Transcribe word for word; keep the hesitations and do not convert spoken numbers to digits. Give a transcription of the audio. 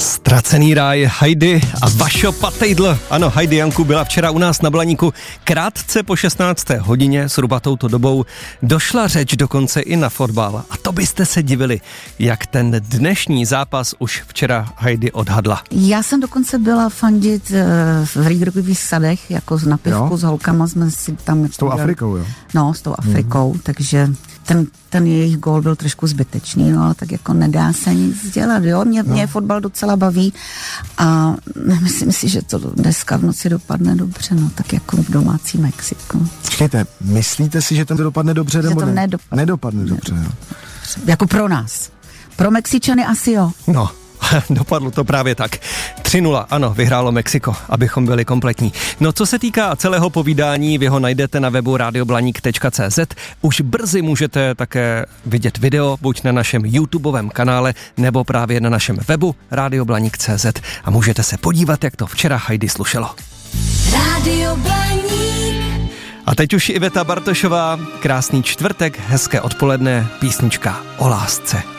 Ztracený ráj, Heidi a Vašo Patejdl. Ano, Heidi Janku byla včera u nás na Blaníku. Krátce po šestnácté hodině, zhruba touto dobou, došla řeč dokonce i na fotbal. A to byste se divili, jak ten dnešní zápas už včera Heidi odhadla. Já jsem dokonce byla fandit v Rýdrgových sadech, jako z napivku, jo? S holkama jsme si tam... S tou Afrikou, jo? No, s tou Afrikou, mm. takže... Ten, ten jejich gól byl trošku zbytečný, no, ale tak jako nedá se nic dělat, jo. Mě, no. mě fotbal docela baví a myslím si, že to dneska v noci dopadne dobře, no, tak jako v domácí Mexiko. Počkejte, myslíte si, že to dopadne dobře, že nebo to ne? Nedopadne, nedopadne dobře, jo. Jako pro nás. Pro Mexičany asi jo. No. Dopadlo to právě tak. tři nula, ano, vyhrálo Mexiko, abychom byli kompletní. No co se týká celého povídání, vy ho najdete na webu radioblaník tečka cé zet. Už brzy můžete také vidět video, buď na našem YouTubeovém kanále, nebo právě na našem webu radioblaník tečka cé zet a můžete se podívat, jak to včera Heidi slušelo. Radio Blaník. A teď už Iveta Bartošová, krásný čtvrtek, hezké odpoledne, písnička o lásce.